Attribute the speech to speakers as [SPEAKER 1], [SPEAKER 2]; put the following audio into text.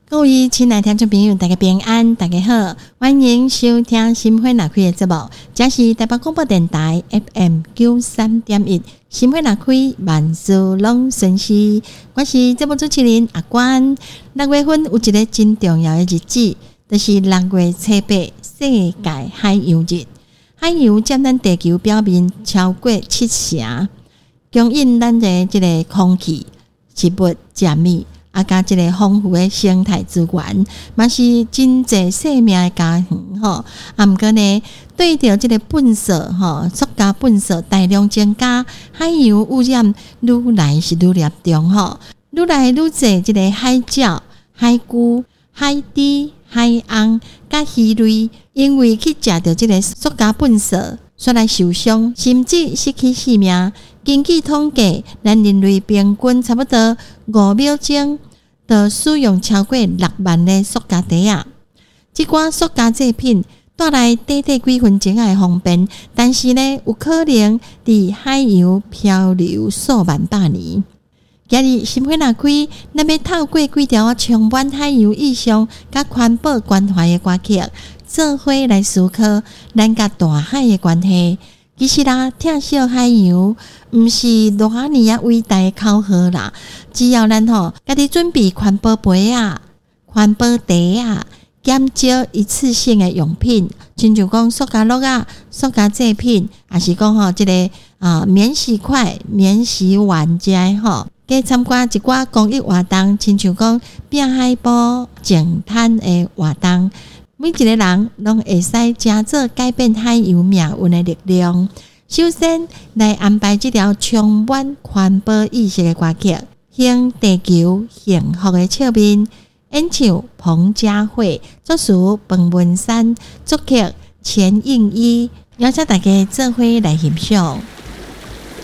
[SPEAKER 1] 各位亲爱的听众朋友，大家平安，大家好，欢迎收听心花若开的节目，这是台北广播电台 FM 93.1，心花若开，万事拢顺遂。我是节目主持人阿关。6月份有一个真重要的日子，就是6月7日世界海洋日。海洋占咱地球表面超过70%，供应咱的这个空气、食物、食物。加一个丰富的生态资源，嘛是真济生命的家园吼。毋过呢，对着这个粪扫吼，塑胶粪扫大量增加，海洋污染愈来是愈严重吼。愈来愈济这个海鸟、海龜、海猪、海鸯、甲鱼类，因为去食到这个塑胶粪扫，煞来受伤，甚至失去性命。根据统计，咱人类平均差不多5秒钟就使用超过6万个塑胶袋啊！这款塑胶制品带来短短几分钟的方便，但是呢，有可能伫海洋漂流数万百年。今日心花若开，咱要透过几条充满海洋意象甲环保关怀的歌曲，做伙来思考咱甲大海的关系。其实啦，疼惜海洋，毋是偌尼啊伟大的口号啦。只要咱家己准备环保杯啊、环保袋啊，减少一次性的用品，亲像讲塑胶袋啊、塑胶制品，还是讲这个免洗筷、免洗碗这加参加一寡公益活动，亲像讲变海波、净滩的活动。每一个人拢会使加做改变海洋命运的力量。首先来安排这条充满环保意识的歌曲，向地球幸福的笑面。演唱彭佳慧，作词彭文山，作曲钱应依，邀请大家做伙来欣赏。